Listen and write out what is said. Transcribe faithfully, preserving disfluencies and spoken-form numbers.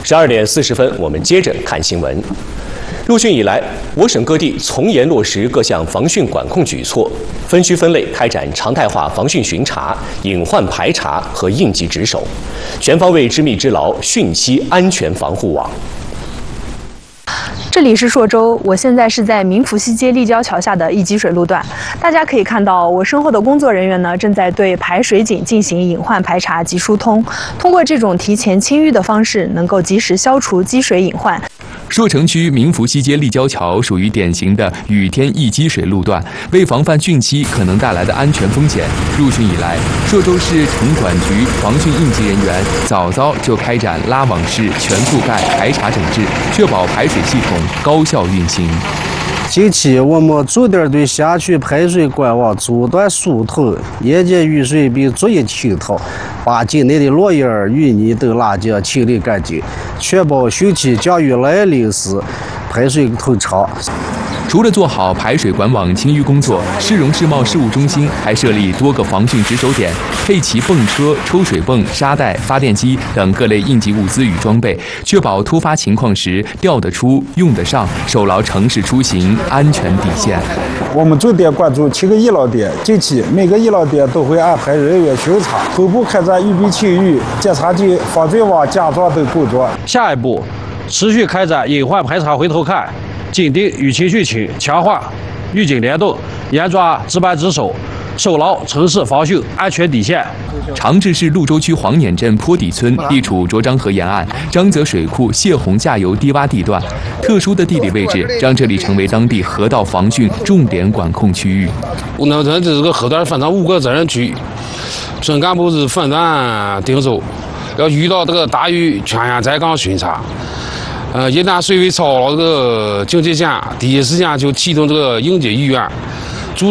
十二点四十分，我们接着看新闻。入汛以来，我省各地从严落实各项防汛管控举措，分区分类开展常态化防汛巡查、隐患排查和应急值守，全方位织密织牢汛期安全防护网。 这里是朔州，我现在是在明福西街立交桥下的一积水路段。大家可以看到，我身后的工作人员呢，正在对排水井进行隐患排查及疏通。通过这种提前清淤的方式，能够及时消除积水隐患。 朔城区明福西街立交桥属于典型的雨天易积水路段，为防范汛期可能带来的安全风险，入汛以来，朔州市城管局防汛应急人员早早就开展拉网式全覆盖排查整治，确保排水系统高效运行。 近期我们重点对辖区排水管网阻断疏通，夜间雨水并逐一清套，把境内的落叶、淤泥等垃圾清理干净，确保汛期降雨来临时排水通畅。 除了做好排水管网清淤工作，市容市贸事务中心还设立多个防汛值守点，配齐泵车、抽水泵、沙袋、发电机等各类应急物资与装备，确保突发情况时调得出、用得上，守牢城市出行安全底线。 我们重点关注七个医疗点，近期每个医疗点都会安排人员巡查，同步开展预备清淤、检查井、防坠网加装等工作。 下一步，持续开展隐患排查回头看，紧盯雨情汛情，强化预警联动，严抓值班值守，守牢城市防汛安全底线。 长治市潞州区黄碾镇坡底村地处卓漳河沿岸张泽水库泄洪下游低洼地段，特殊的地理位置让这里成为当地河道防汛重点管控区域。 那咱这个河段分成五个责任区，村干部是分段盯守，要遇到这个大雨全员在岗巡查。呃，一旦水位超了这个警戒线，第一时间就启动这个应急预案，